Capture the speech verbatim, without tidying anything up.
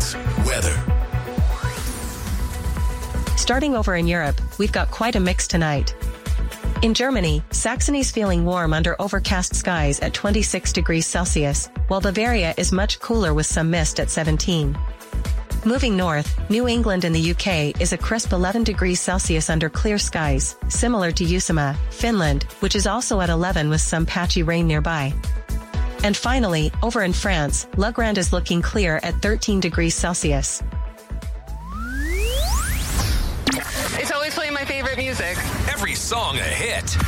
Trends. Weather. Starting over in Europe, we've got quite a mix tonight. In Germany, Saxony's feeling warm under overcast skies at twenty-six degrees Celsius, while Bavaria is much cooler with some mist at seventeen. Moving north, New England in the U K is a crisp eleven degrees Celsius under clear skies, similar to Uusimaa, Finland, which is also at eleven with some patchy rain nearby. And finally, over in France, La Grande is looking clear at thirteen degrees Celsius. It's always playing my favorite music. Every song a hit.